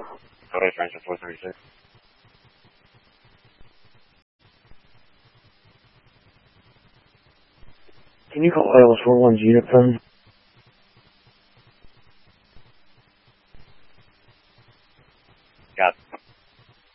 Total Transfer 436. Can you call ILS 41's unit phone? Got it.